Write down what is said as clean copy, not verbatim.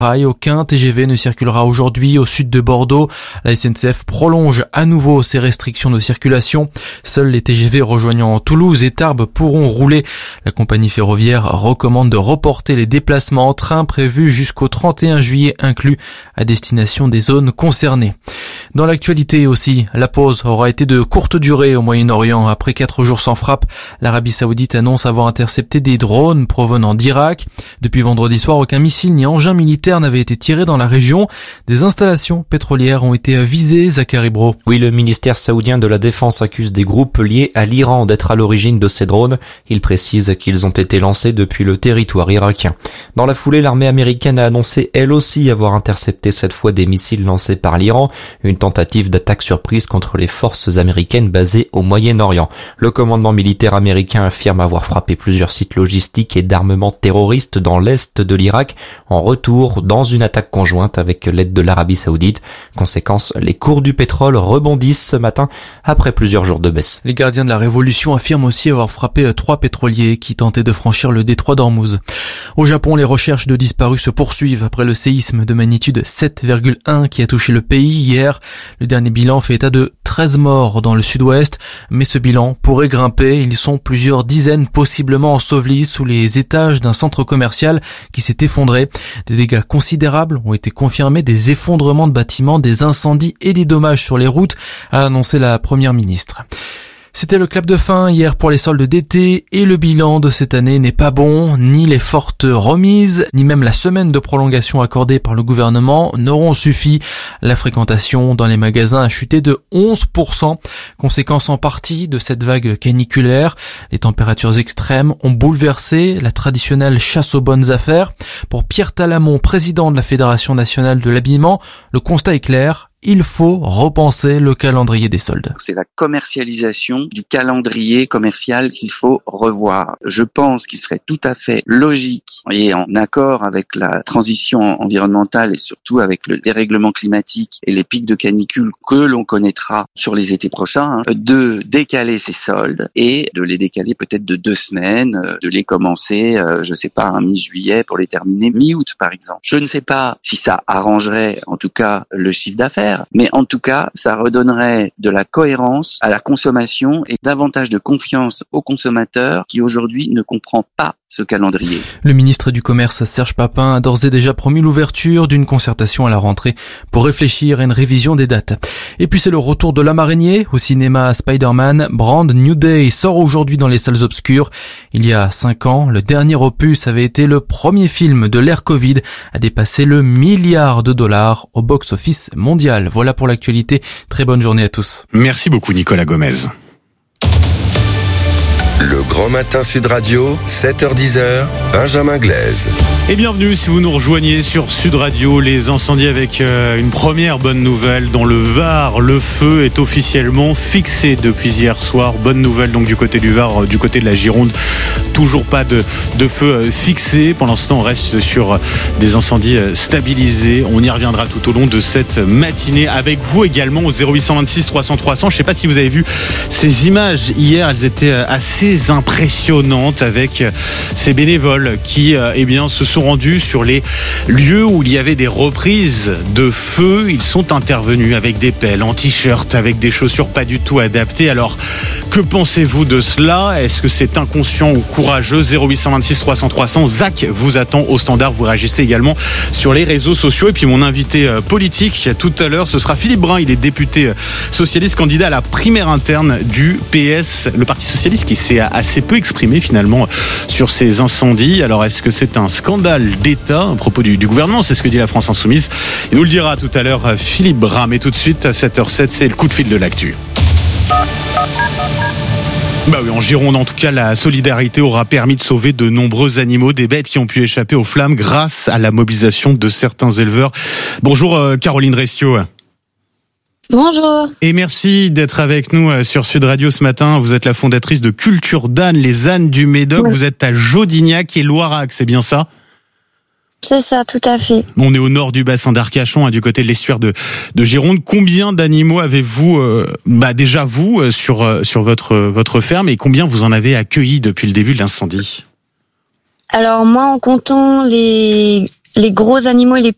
Aucun TGV ne circulera aujourd'hui au sud de Bordeaux. La SNCF prolonge à nouveau ses restrictions de circulation. Seuls les TGV rejoignant Toulouse et Tarbes pourront rouler. La compagnie ferroviaire recommande de reporter les déplacements en train prévus jusqu'au 31 juillet inclus à destination des zones concernées. Dans l'actualité aussi, la pause aura été de courte durée au Moyen-Orient. Après 4 jours sans frappe, l'Arabie Saoudite annonce avoir intercepté des drones provenant d'Irak. Depuis vendredi soir, aucun missile ni engin militaire n'avait été tiré dans la région. Des installations pétrolières ont été visées, Zachary Bro. Oui, le ministère saoudien de la Défense accuse des groupes liés à l'Iran d'être à l'origine de ces drones. Il précise qu'ils ont été lancés depuis le territoire irakien. Dans la foulée, l'armée américaine a annoncé elle aussi avoir intercepté cette fois des missiles lancés par l'Iran. Une tentative d'attaque surprise contre les forces américaines basées au Moyen-Orient. Le commandement militaire américain affirme avoir frappé plusieurs sites logistiques et d'armement terroristes dans l'est de l'Irak en retour dans une attaque conjointe avec l'aide de l'Arabie Saoudite. Conséquence, les cours du pétrole rebondissent ce matin après plusieurs jours de baisse. Les gardiens de la Révolution affirment aussi avoir frappé 3 pétroliers qui tentaient de franchir le détroit d'Ormuz. Au Japon, les recherches de disparus se poursuivent après le séisme de magnitude 7,1 qui a touché le pays hier. Le dernier bilan fait état de 13 morts dans le sud-ouest, mais ce bilan pourrait grimper. Ils sont plusieurs dizaines possiblement ensevelis sous les étages d'un centre commercial qui s'est effondré. Des dégâts considérables ont été confirmés, des effondrements de bâtiments, des incendies et des dommages sur les routes, a annoncé la première ministre. C'était le clap de fin hier pour les soldes d'été et le bilan de cette année n'est pas bon. Ni les fortes remises, ni même la semaine de prolongation accordée par le gouvernement n'auront suffi. La fréquentation dans les magasins a chuté de 11%, conséquence en partie de cette vague caniculaire. Les températures extrêmes ont bouleversé la traditionnelle chasse aux bonnes affaires. Pour Pierre Talamon, président de la Fédération nationale de l'habillement, le constat est clair. Il faut repenser le calendrier des soldes. C'est la commercialisation du calendrier commercial qu'il faut revoir. Je pense qu'il serait tout à fait logique et en accord avec la transition environnementale et surtout avec le dérèglement climatique et les pics de canicule que l'on connaîtra sur les étés prochains, de décaler ces soldes et de les décaler peut-être de 2 semaines, de les commencer, mi-juillet pour les terminer mi-août par exemple. Je ne sais pas si ça arrangerait en tout cas le chiffre d'affaires, mais en tout cas, ça redonnerait de la cohérence à la consommation et davantage de confiance aux consommateurs qui aujourd'hui ne comprend pas ce calendrier. Le ministre du Commerce, Serge Papin, a d'ores et déjà promis l'ouverture d'une concertation à la rentrée pour réfléchir à une révision des dates. Et puis c'est le retour de l'homme araignée au cinéma. Spider-Man Brand New Day sort aujourd'hui dans les salles obscures. Il y a 5 ans, le dernier opus avait été le premier film de l'ère Covid à dépasser le $1 milliard au box-office mondial. Voilà pour l'actualité. Très bonne journée à tous. Merci beaucoup Nicolas Gomez. Le Grand Matin Sud Radio, 7h-10h, Benjamin Glaise. Et bienvenue si vous nous rejoignez sur Sud Radio, les incendies avec une première bonne nouvelle. Dans le Var, le feu est officiellement fixé depuis hier soir. Bonne nouvelle donc du côté du Var, du côté de la Gironde. Toujours pas de feu fixé. Pour l'instant, on reste sur des incendies stabilisés. On y reviendra tout au long de cette matinée avec vous également au 0826 300 300. Je ne sais pas si vous avez vu ces images hier, elles étaient assez impressionnantes avec ces bénévoles qui se sont rendus sur les lieux où il y avait des reprises de feu. Ils sont intervenus avec des pelles, en t-shirt, avec des chaussures pas du tout adaptées. Alors, que pensez-vous de cela ? Est-ce que c'est inconscient ou courageux ? 0826 300 300. Zach vous attend au standard. Vous réagissez également sur les réseaux sociaux. Et puis mon invité politique tout à l'heure, ce sera Philippe Brun. Il est député socialiste, candidat à la primaire interne du PS, le Parti socialiste qui s'est assez peu exprimé finalement sur ces incendies. Alors est-ce que c'est un scandale d'État à propos du gouvernement ? C'est ce que dit la France Insoumise. Il nous le dira tout à l'heure Philippe Brun. Mais tout de suite à 7h07, c'est le coup de fil de l'actu. En Gironde, en tout cas, la solidarité aura permis de sauver de nombreux animaux, des bêtes qui ont pu échapper aux flammes grâce à la mobilisation de certains éleveurs. Bonjour Caroline Restiaux. Bonjour. Et merci d'être avec nous sur Sud Radio ce matin. Vous êtes la fondatrice de Culture d'ânes, les ânes du Médoc. Oui. Vous êtes à Jodignac et Loirac, c'est bien ça ? C'est ça, tout à fait. On est au nord du bassin d'Arcachon, du côté de l'estuaire de Gironde. Combien d'animaux avez-vous déjà vous sur votre ferme, et combien vous en avez accueillis depuis le début de l'incendie ? Alors moi, en comptant les gros animaux et les